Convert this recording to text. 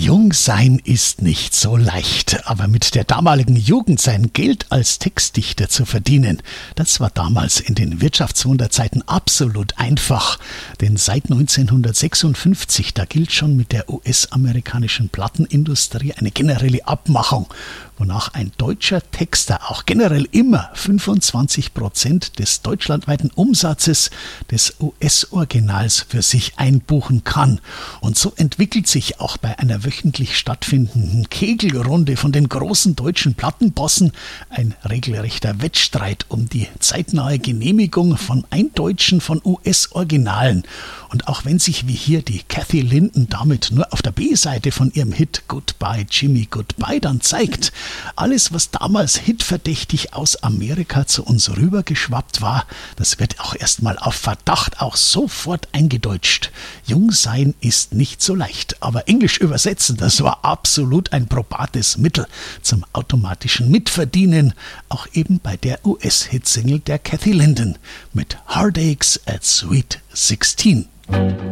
Jung sein ist nicht so leicht, aber mit der damaligen Jugend sein Geld als Textdichter zu verdienen, das war damals in den Wirtschaftswunderzeiten absolut einfach. Denn seit 1956, da gilt schon mit der US-amerikanischen Plattenindustrie eine generelle Abmachung, wonach ein deutscher Texter auch generell immer 25% des deutschlandweiten Umsatzes des US-Originals für sich einbuchen kann. Und so entwickelt sich auch bei einer wöchentlich stattfindenden Kegelrunde von den großen deutschen Plattenbossen ein regelrechter Wettstreit um die zeitnahe Genehmigung von Eindeutschen von US-Originalen. Und auch wenn sich wie hier die Kathy Linden damit nur auf der B-Seite von ihrem Hit Goodbye Jimmy Goodbye dann zeigt, alles, was damals hitverdächtig aus Amerika zu uns rübergeschwappt war, das wird auch erstmal auf Verdacht auch sofort eingedeutscht. Jung sein ist nicht so leicht, aber Englisch übersetzen, das war absolut ein probates Mittel zum automatischen Mitverdienen, auch eben bei der US-Hitsingle der Kathy Linden mit Heartaches at Sweet 16.